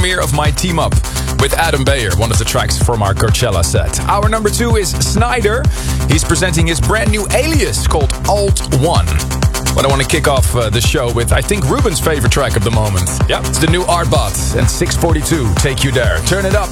premiere of my team up with Adam Beyer, one of the tracks from our Coachella set. Our number 2 is Snyder. He's presenting his brand new alias called Alt 1. But I want to kick off the show with, I think, Ruben's favorite track of the moment. Yeah, it's the new Artbot and 642, Take You There. Turn it up.